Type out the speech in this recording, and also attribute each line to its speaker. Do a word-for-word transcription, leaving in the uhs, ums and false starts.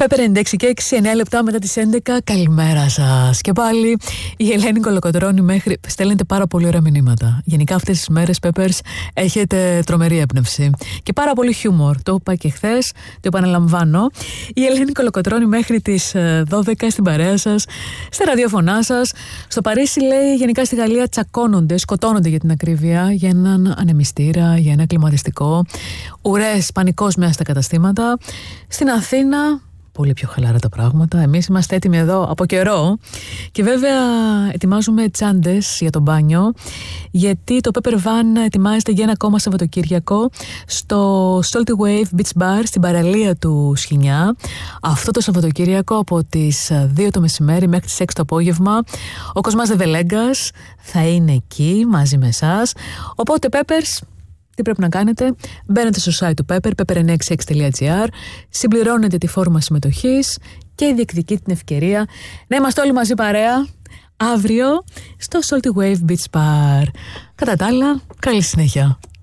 Speaker 1: Pepper ενενήντα έξι και έξι, εννέα λεπτά μετά τις έντεκα. Καλημέρα σας. Και πάλι η Ελένη Κολοκοτρώνη μέχρι. Στέλνετε πάρα πολύ ωραία μηνύματα. Γενικά αυτές τις μέρες, Peppers, έχετε τρομερή έμπνευση. Και πάρα πολύ χιούμορ. Το είπα και χθες, το επαναλαμβάνω. Η Ελένη Κολοκοτρώνη μέχρι τις δώδεκα στην παρέα σας, στα ραδιοφωνά σας. Στο Παρίσι, λέει, γενικά στη Γαλλία τσακώνονται, σκοτώνονται για την ακρίβεια, για έναν ανεμιστήρα, για ένα κλιματιστικό. Ουρές, πανικός μέσα στα καταστήματα. Στην Αθήνα, πολύ πιο χαλαρά τα πράγματα. Εμείς είμαστε έτοιμοι εδώ από καιρό. Και βέβαια ετοιμάζουμε τσάντες για το μπάνιο, γιατί το Pepper Van ετοιμάζεται για ένα ακόμα Σαββατοκύριακο στο Salty Wave Beach Bar στην παραλία του Σχοινιά. Αυτό το Σαββατοκύριακο από τις δύο το μεσημέρι μέχρι τις έξι το απόγευμα. Ο Κοσμάς Δεβελέγκας θα είναι εκεί μαζί με εσάς. Οπότε Peppers, τι πρέπει να κάνετε? Μπαίνετε στο site του Pepper, pepper εννιά έξι έξι τελεία τζι άρ, συμπληρώνετε τη φόρμα συμμετοχής και διεκδικείτε την ευκαιρία να είμαστε όλοι μαζί παρέα αύριο στο Salty Wave Beach Bar. Κατά τα άλλα, καλή συνέχεια.